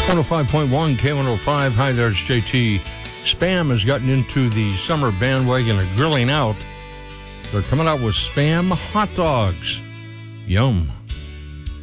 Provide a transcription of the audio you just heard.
105.1 K105. Hi, there's JT. Spam has gotten into the summer bandwagon of grilling out. They're coming out with Spam hot dogs. Yum.